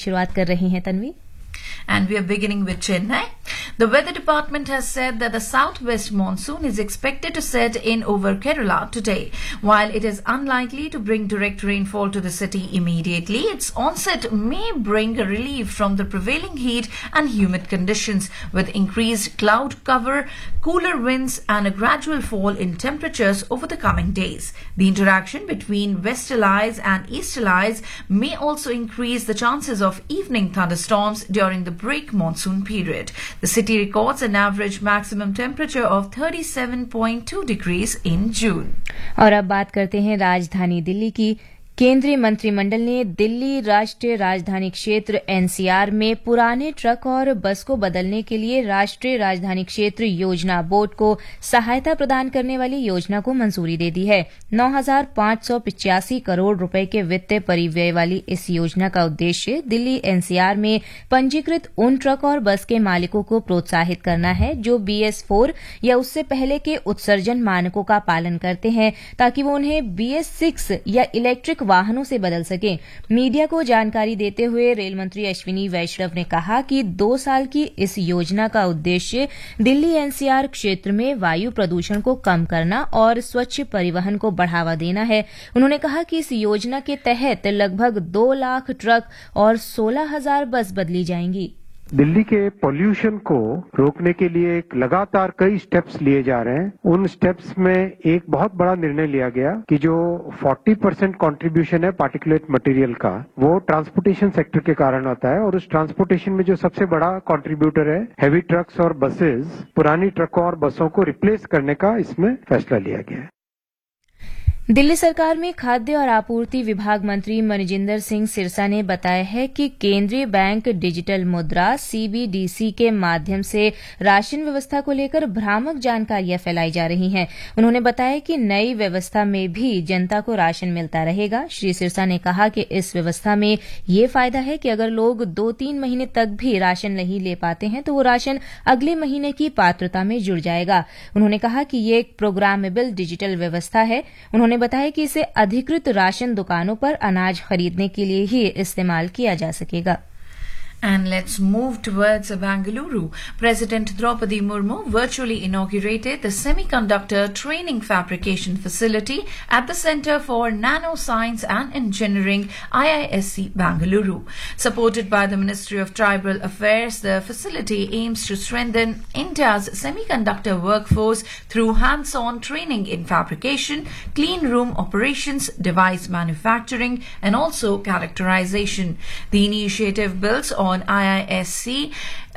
शुरुआत कर रही हैं Tanvi. And we are beginning with Chennai. The weather department has said that the southwest monsoon is expected to set in over Kerala today. While it is unlikely to bring direct rainfall to the city immediately, its onset may bring a relief from the prevailing heat and humid conditions, with increased cloud cover, cooler winds and a gradual fall in temperatures over the coming days. The interaction between westerlies and easterlies may also increase the chances of evening thunderstorms during the break monsoon period. The city records an average maximum temperature of 37.2 degrees in June. और अब बात करते हैं राजधानी दिल्ली की। केंद्रीय मंत्रिमंडल ने दिल्ली राष्ट्रीय राजधानी क्षेत्र एनसीआर में पुराने ट्रक और बस को बदलने के लिए राष्ट्रीय राजधानी क्षेत्र योजना बोर्ड को सहायता प्रदान करने वाली योजना को मंजूरी दे दी है। 9,585 करोड़ रुपए के वित्तीय परिव्यय वाली इस योजना का उद्देश्य दिल्ली एनसीआर में पंजीकृत उन ट्रक और बस के मालिकों को प्रोत्साहित करना है जो BS4 या उससे पहले के उत्सर्जन मानकों का पालन करते हैं, ताकि वो उन्हें BS6 या इलेक्ट्रिक वाहनों से बदल सकें। मीडिया को जानकारी देते हुए रेल मंत्री अश्विनी वैष्णव ने कहा कि 2 साल की इस योजना का उद्देश्य दिल्ली एनसीआर क्षेत्र में वायु प्रदूषण को कम करना और स्वच्छ परिवहन को बढ़ावा देना है। उन्होंने कहा कि इस योजना के तहत लगभग 2 लाख ट्रक और 16,000 बस बदली जाएंगी। दिल्ली के पोल्यूशन को रोकने के लिए एक लगातार कई स्टेप्स लिए जा रहे हैं। उन स्टेप्स में एक बहुत बड़ा निर्णय लिया गया कि जो 40% कंट्रीब्यूशन है पार्टिकुलेट मटेरियल का, वो ट्रांसपोर्टेशन सेक्टर के कारण होता है, और उस ट्रांसपोर्टेशन में जो सबसे बड़ा कंट्रीब्यूटर है हैवी ट्रक्स और बसेस, पुरानी ट्रकों और बसों को रिप्लेस करने का इसमें फैसला लिया गया है। दिल्ली सरकार में खाद्य और आपूर्ति विभाग मंत्री मनजिंदर सिंह सिरसा ने बताया है कि केंद्रीय बैंक डिजिटल मुद्रा CBDC के माध्यम से राशन व्यवस्था को लेकर भ्रामक जानकारियां फैलाई जा रही हैं। उन्होंने बताया कि नई व्यवस्था में भी जनता को राशन मिलता रहेगा। श्री सिरसा ने कहा कि इस व्यवस्था में ये फायदा है कि अगर लोग 2-3 महीने तक भी राशन नहीं ले पाते हैं तो वो राशन अगले महीने की पात्रता में जुड़ जाएगा। उन्होंने कहा कि ये एक प्रोग्रामेबल डिजिटल व्यवस्था है। उन्होंने बताया कि इसे अधिकृत राशन दुकानों पर अनाज खरीदने के लिए ही इस्तेमाल किया जा सकेगा। And let's move towards Bengaluru. President Draupadi Murmu virtually inaugurated the Semiconductor Training Fabrication Facility at the Center for Nanoscience and Engineering, IISc Bengaluru. Supported by the Ministry of Tribal Affairs, the facility aims to strengthen India's semiconductor workforce through hands-on training in fabrication, clean room operations, device manufacturing, and also characterization. The initiative builds on IISc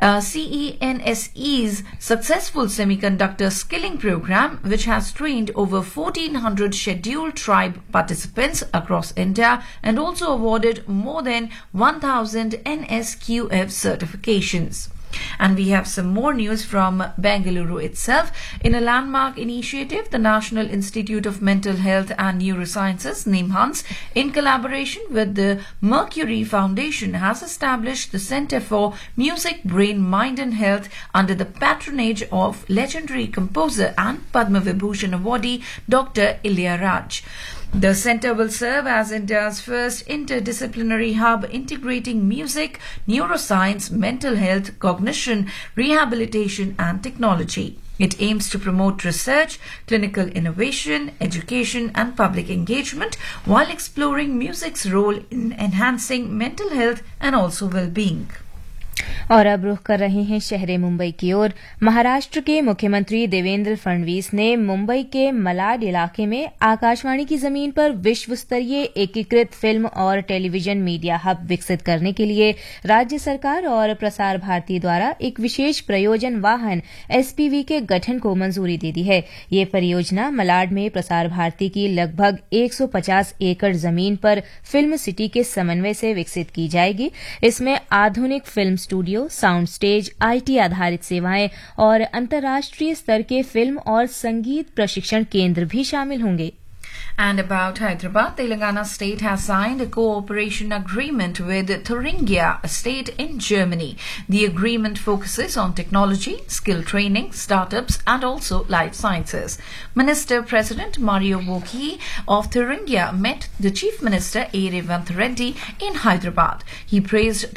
CENSE's successful semiconductor skilling program, which has trained over 1,400 scheduled tribe participants across India and also awarded more than 1,000 NSQF certifications. And we have some more news from Bengaluru itself. In a landmark initiative, the National Institute of Mental Health and Neurosciences, NIMHANS, in collaboration with the Mercury Foundation, has established the Center for Music, Brain, Mind and Health under the patronage of legendary composer and Padma Vibhushan awardee Dr. Ilaiyaraj. The centre will serve as India's first interdisciplinary hub integrating music, neuroscience, mental health, cognition, rehabilitation and technology. It aims to promote research, clinical innovation, education and public engagement while exploring music's role in enhancing mental health and also well-being. और अब रुख कर रहे हैं शहर मुंबई की ओर। महाराष्ट्र के मुख्यमंत्री देवेंद्र फडणवीस ने मुंबई के मलाड इलाके में आकाशवाणी की जमीन पर विश्व स्तरीय एकीकृत फिल्म और टेलीविजन मीडिया हब विकसित करने के लिए राज्य सरकार और प्रसार भारती द्वारा एक विशेष प्रयोजन वाहन SPV के गठन को मंजूरी दे दी है। ये परियोजना मलाड में प्रसार भारती की लगभग 150 एकड़ जमीन पर फिल्म सिटी के समन्वय से विकसित की जाएगी। इसमें आधुनिक film studio, sound stage, IT आधारित सेवाएं और अंतर्राष्ट्रीय स्तर के फिल्म और संगीत प्रशिक्षण केंद्र भी शामिल होंगे। And about Hyderabad, Telangana state has signed a cooperation agreement with Thuringia State in Germany. The agreement focuses on technology, skill training, startups and also life sciences. Minister President Mario Bokhi of Thuringia met the Chief Minister A. Revanth Reddy in Hyderabad. He praised